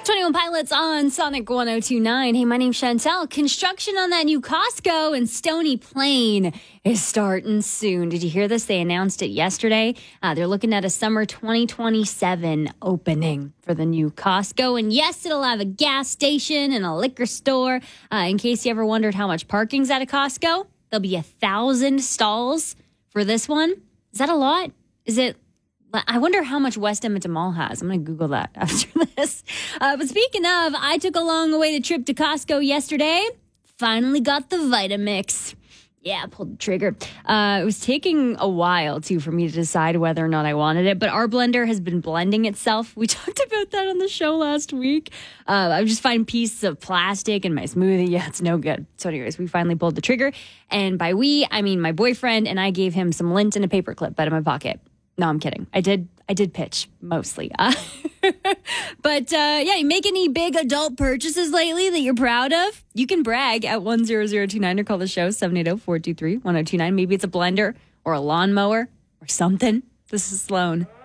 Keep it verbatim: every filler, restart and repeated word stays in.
twenty-one Pilots on Sonic one oh two point nine. Hey, my name's Chantel. Construction on that new Costco in Stony Plain is starting soon. Did you hear this? They announced it yesterday. Uh, they're looking at a summer twenty twenty-seven opening for the new Costco. And yes, it'll have a gas station and a liquor store. Uh, in case you ever wondered how much parking's at a Costco, there'll be a thousand stalls for this one. Is that a lot? Is it? I wonder how much West Edmonton Mall has. I'm going to Google that after this. Uh, but speaking of, I took a long-awaited trip to Costco yesterday. Finally got the Vitamix. Yeah, pulled the trigger. Uh, it was taking a while, too, for me to decide whether or not I wanted it. But our blender has been blending itself. We talked about that on the show last week. Uh, I just find pieces of plastic in my smoothie. Yeah, it's no good. So anyways, we finally pulled the trigger. And by we, I mean my boyfriend, and I gave him some lint and a paperclip out of my pocket. No, I'm kidding. I did I did pitch, mostly. Uh, but, uh, yeah, you make any big adult purchases lately that you're proud of? You can brag at one zero zero two nine or call the show, seven eight zero, four two three, one zero two nine. Maybe it's a blender or a lawnmower or something. This is Sloan.